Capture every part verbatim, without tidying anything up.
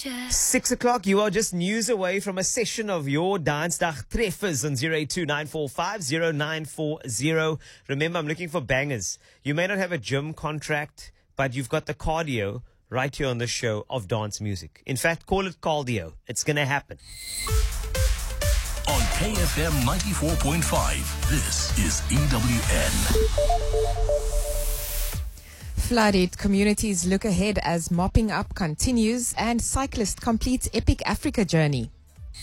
Six o'clock, you are just news away from a session of your Dansdag Treffers on zero eight two nine four five zero nine four zero. Remember, I'm looking for bangers. You may not have a gym contract, but you've got the cardio right here on the show of dance music. In fact, call it cardio. It's going to happen. On K F M ninety-four point five, this is E W N. Flooded communities look ahead as mopping up continues and cyclist completes epic Africa journey.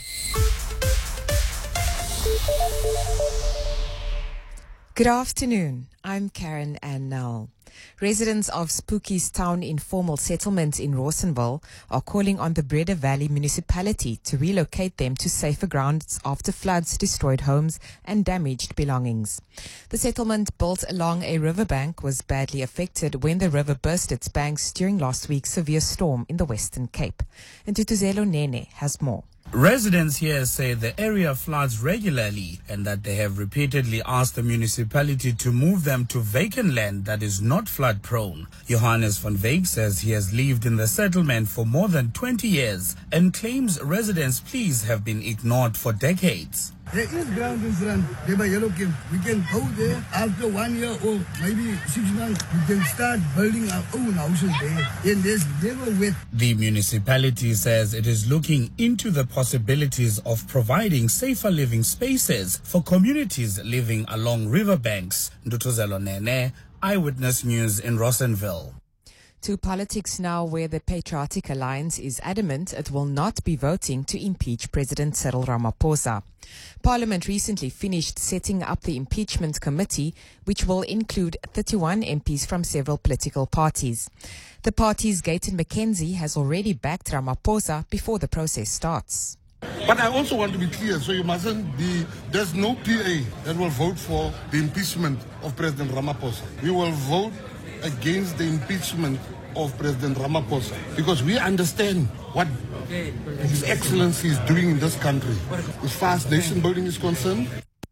Good afternoon. I'm Karen Annell. Residents of Spooky's Town informal settlement in Rawsonville are calling on the Breda Valley municipality to relocate them to safer grounds after floods destroyed homes and damaged belongings. The settlement, built along a riverbank, was badly affected when the river burst its banks during last week's severe storm in the Western Cape. And Tutuzelo Nene has more. Residents here say the area floods regularly and that they have repeatedly asked the municipality to move them to vacant land that is not flood prone. Johannes van Wyk says he has lived in the settlement for more than twenty years and claims residents' pleas have been ignored for decades. There is ground in Zran, there by Yellow Kim. We can go there after one year or maybe six months. We can start building our own houses there. And there's never wet. The municipality says it is looking into the possibilities of providing safer living spaces for communities living along riverbanks. Ndutuzelo Nene, Eyewitness News in Rawsonville. To politics now, where the Patriotic Alliance is adamant it will not be voting to impeach President Cyril Ramaphosa. Parliament recently finished setting up the impeachment committee, which will include thirty-one M Ps from several political parties. The party's Gayton McKenzie has already backed Ramaphosa before the process starts. But I also want to be clear, so you mustn't be, there's no P A that will vote for the impeachment of President Ramaphosa. We will vote against the impeachment of President Ramaphosa because we understand what His Excellency is doing in this country as far as nation building is concerned.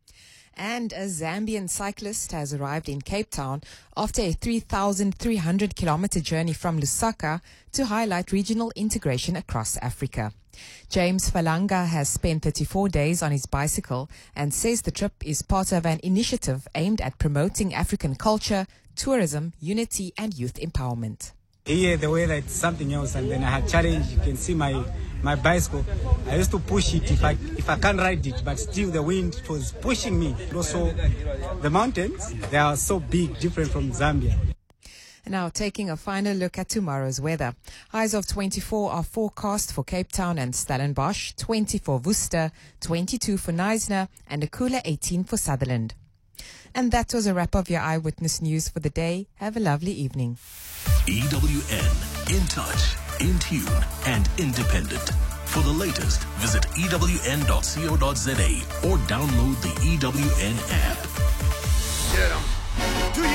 And a Zambian cyclist has arrived in Cape Town after a three thousand three hundred kilometer journey from Lusaka to highlight regional integration across Africa. James Falanga has spent thirty-four days on his bicycle and says the trip is part of an initiative aimed at promoting African culture, tourism, unity and youth empowerment. Here the weather is something else, and then I had challenge. You can see my my bicycle. I used to push it if I if I can't ride it, but still the wind was pushing me. Also, the mountains, they are so big, different from Zambia. Now taking a final look at tomorrow's weather. Highs of twenty-four are forecast for Cape Town and Stellenbosch, twenty for Worcester, twenty-two for Knysna, and a cooler eighteen for Sutherland. And that was a wrap of your Eyewitness News for the day. Have a lovely evening. E W N, in touch, in tune, and independent. For the latest, visit E W N dot co dot za or download the E W N app. Get 'em.